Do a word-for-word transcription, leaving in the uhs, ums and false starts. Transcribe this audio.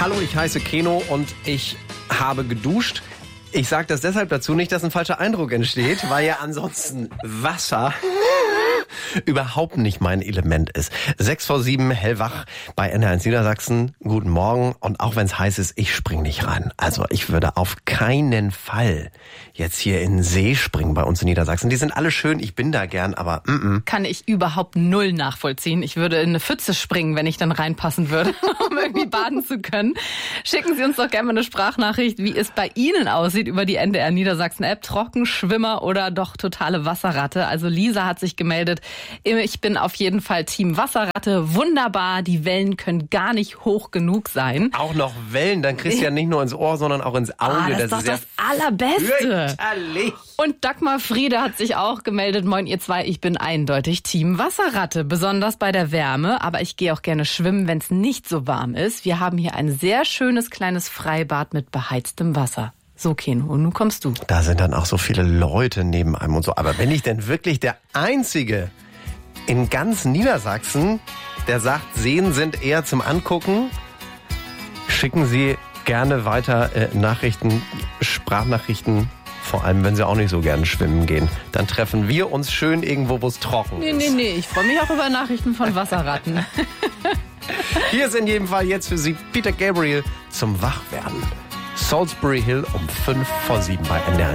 Hallo, ich heiße Keno und ich habe geduscht. Ich sage das deshalb dazu, nicht, dass ein falscher Eindruck entsteht, weil ja ansonsten Wasser überhaupt nicht mein Element ist. Sechs vor sieben, hellwach bei N R eins Niedersachsen. Guten Morgen. Und auch wenn es heiß ist, ich spring nicht rein. Also ich würde auf keinen Fall jetzt hier in den See springen bei uns in Niedersachsen. Die sind alle schön, ich bin da gern, aber mm -mm. Kann ich überhaupt null nachvollziehen. Ich würde in eine Pfütze springen, wenn ich dann reinpassen würde, um irgendwie baden zu können. Schicken Sie uns doch gerne mal eine Sprachnachricht, wie es bei Ihnen aussieht über die N D R Niedersachsen App. Trockenschwimmer oder doch totale Wasserratte. Also Lisa hat sich gemeldet. Ich bin auf jeden Fall Team Wasserratte. Wunderbar, die Wellen können gar nicht hoch genug sein. Auch noch Wellen, dann kriegst du ja nicht nur ins Ohr, sondern auch ins Auge. Ah, das, das ist doch das Allerbeste. Fürchterlich. Und Dagmar Friede hat sich auch gemeldet. Moin ihr zwei, ich bin eindeutig Team Wasserratte. Besonders bei der Wärme, aber ich gehe auch gerne schwimmen, wenn es nicht so warm ist. Wir haben hier ein sehr schönes kleines Freibad mit beheiztem Wasser. So, Keno, und nun kommst du. Da sind dann auch so viele Leute neben einem und so. Aber wenn ich denn wirklich der Einzige in ganz Niedersachsen, der sagt, Seen sind eher zum Angucken, schicken Sie gerne weiter äh, Nachrichten, Sprachnachrichten, vor allem wenn Sie auch nicht so gerne schwimmen gehen. Dann treffen wir uns schön irgendwo, wo es trocken nee, ist. Nee, nee, nee, ich freue mich auch über Nachrichten von Wasserratten. Hier ist in jedem Fall jetzt für Sie Peter Gabriel zum Wachwerden. Salisbury Hill um fünf vor sieben bei N D R.